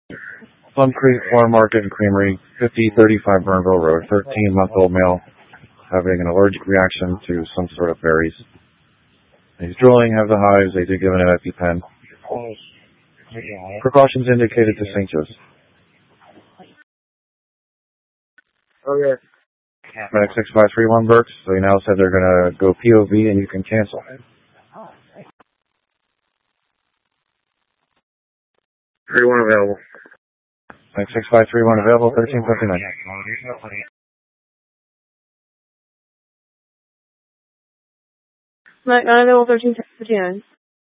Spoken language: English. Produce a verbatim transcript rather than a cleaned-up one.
Plum Creek Farm Market and Creamery, fifty thirty-five Burnville Road, thirteen-month-old male having an allergic reaction to some sort of berries. He's drooling, have the hives. They did give him an EpiPen. Precautions indicated to Saint Joseph. Okay. Medic six five three one Burks, they now said they're going to go P O V and you can cancel. thirty-one available. Medic six five three one available, thirteen fifty-nine. Medic nine available, thirteen fifty-nine.